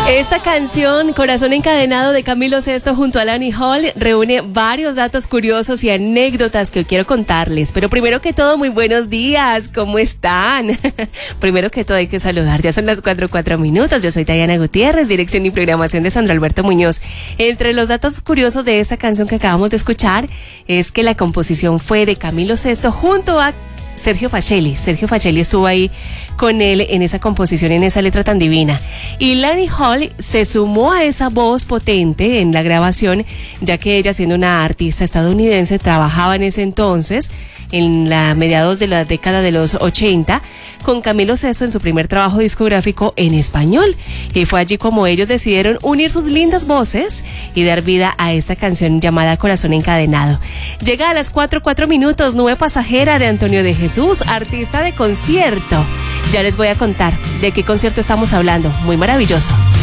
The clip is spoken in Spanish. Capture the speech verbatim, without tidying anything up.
Esta canción, Corazón Encadenado, de Camilo Sesto junto a Lani Hall, reúne varios datos curiosos y anécdotas que quiero contarles. Pero primero que todo, muy buenos días, ¿cómo están? Primero que todo hay que saludar, ya son las cuatro, cuatro minutos. Yo soy Diana Gutiérrez, dirección y programación de Sandro Alberto Muñoz. Entre los datos curiosos de esta canción que acabamos de escuchar es que la composición fue de Camilo Sesto junto a Sergio Facelli. Sergio Facelli estuvo ahí con él en esa composición, en esa letra tan divina. Y Lani Hall se sumó a esa voz potente en la grabación, ya que ella, siendo una artista estadounidense, trabajaba en ese entonces, en la mediados de la década de los ochenta, con Camilo Sesto en su primer trabajo discográfico en español. Y fue allí como ellos decidieron unir sus lindas voces y dar vida a esta canción llamada Corazón Encadenado. Llega a las cuatro, cuatro minutos, Nube Pasajera de Antonio de Jesús, artista de concierto. Ya les voy a contar de qué concierto estamos hablando, muy maravilloso.